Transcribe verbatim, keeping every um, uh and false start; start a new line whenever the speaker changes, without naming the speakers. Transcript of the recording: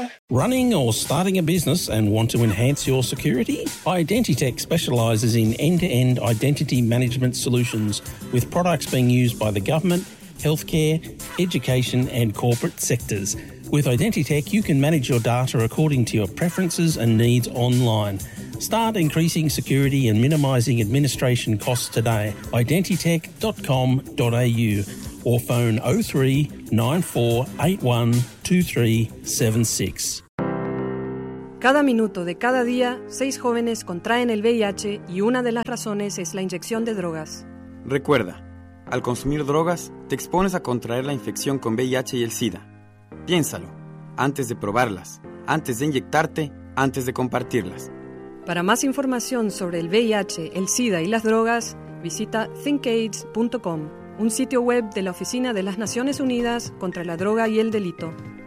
Running or starting a business and want to enhance your security? Identitech specialises in end-to-end identity management solutions with products being used by the government, healthcare, education and corporate sectors. With Identitech, you can manage your data according to your preferences and needs online. Start increasing security and minimising administration costs today. identitech dot com dot a u or phone oh three nine four eight one two three seven six.
Cada minuto de cada día, seis jóvenes contraen el V I H y una de las razones es la inyección de drogas.
Recuerda, al consumir drogas, te expones a contraer la infección con V I H y el SIDA. Piénsalo, antes de probarlas, antes de inyectarte, antes de compartirlas.
Para más información sobre el V I H, el SIDA y las drogas, visita think aids punto com, un sitio web de la Oficina de las Naciones Unidas contra la Droga y el Delito.